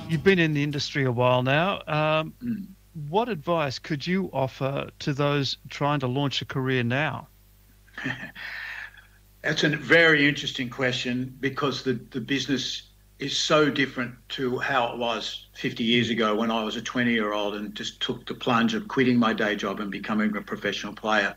You've been in the industry a while now. Mm. What advice could you offer to those trying to launch a career now? That's a very interesting question because the business is so different to how it was 50 years ago when I was a 20-year-old and just took the plunge of quitting my day job and becoming a professional player.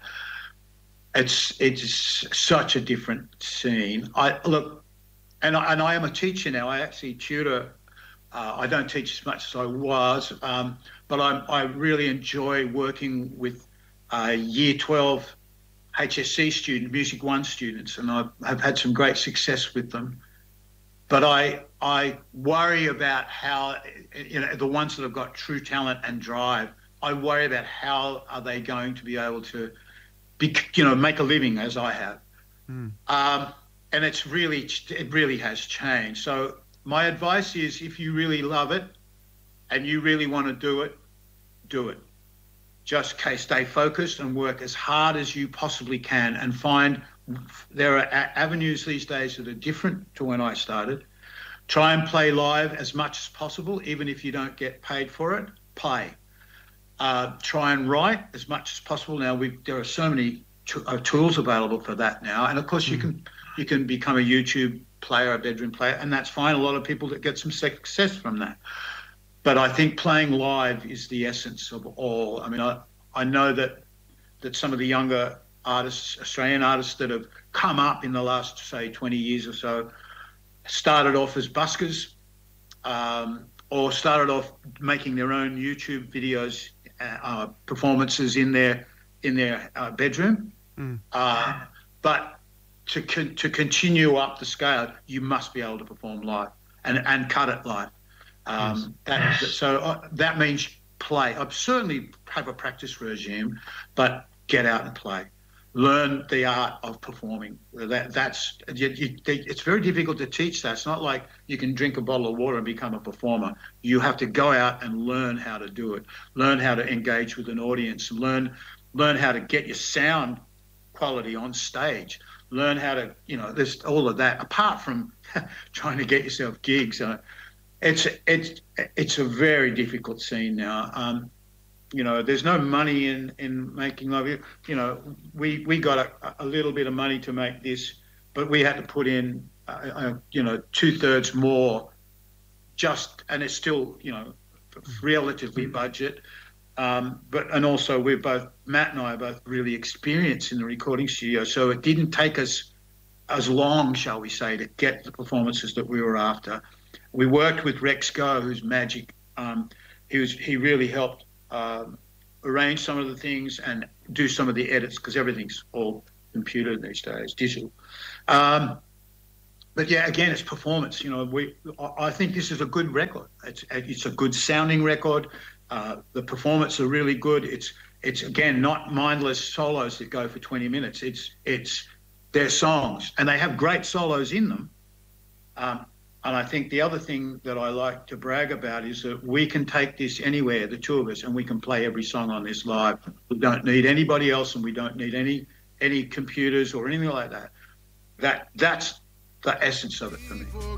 It's such a different scene. I look, and I am a teacher now. I actually tutor. I don't teach as much as I was, but I really enjoy working with Year 12 HSC student, Music One students, and I've had some great success with them. But I worry about how, the ones that have got true talent and drive. I worry about how are they going to be able to make a living as I have. Mm. And it really has changed. So my advice is, if you really love it and you really want to do it, do it. Just stay focused and work as hard as you possibly can, and find there are avenues these days that are different to when I started. Try and play live as much as possible, even if you don't get paid for it. Play. Try and write as much as possible. Now there are so many tools available for that now, and of course you can become a YouTube player, a bedroom player, and that's fine. A lot of people that get some success from that. But I think playing live is the essence of all. I mean, I know that some of the younger artists, Australian artists that have come up in the last, say, 20 years or so, started off as buskers, or started off making their own YouTube videos, performances in their bedroom. Mm. But to continue up the scale, you must be able to perform live and cut it live. That means play. I certainly have a practice regime, but get out and play. Learn the art of performing. It's very difficult to teach that. It's not like you can drink a bottle of water and become a performer. You have to go out and learn how to do it. Learn how to engage with an audience. Learn how to get your sound quality on stage. Learn how to, there's all of that. Apart from trying to get yourself gigs, it's a very difficult scene now. There's no money in making love. We got a little bit of money to make this, but we had to put in, 2/3 more, and it's still, relatively budget. And also Matt and I are both really experienced in the recording studio, so it didn't take us as long, shall we say, to get the performances that we were after. We worked with Rex Go, who's magic. He really helped arrange some of the things and do some of the edits, because everything's all computer these days, digital. But yeah, again, it's performance. I think this is a good record. It's a good sounding record. The performance are really good. It's again not mindless solos that go for 20 minutes. It's their songs, and they have great solos in them. And I think the other thing that I like to brag about is that we can take this anywhere, the two of us, and we can play every song on this live. We don't need anybody else, and we don't need any computers or anything like that. That's the essence of it for me.